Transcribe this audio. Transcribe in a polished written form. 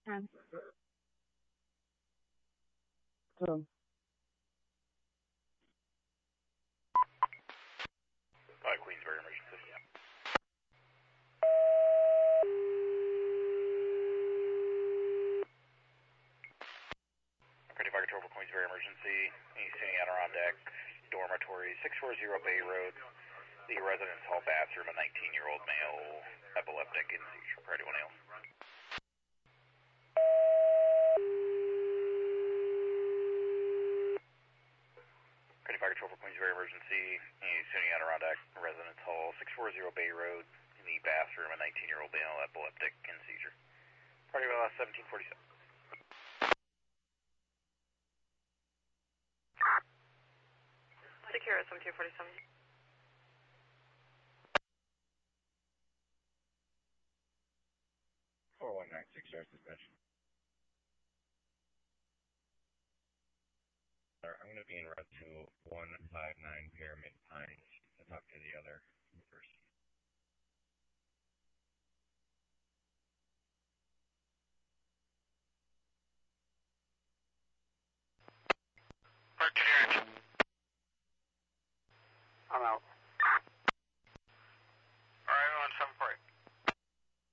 So, Queensbury emergency. Ready Fire Control for Queensbury emergency. East City Adirondack dormitory, 640 Bay Road. The residence hall bathroom, a 19-year-old male, epileptic and seizure. For anyone else. Ready Fire Control for Queensbury emergency. East City Adirondack residence hall, 640 Bay Road. In the bathroom, a 19-year-old male, epileptic and seizure. Party well, 1747. Secure at 1747. 4196 stars dispatch. I'm going to be en route to 159 Pyramid Pines to talk to the other person. Park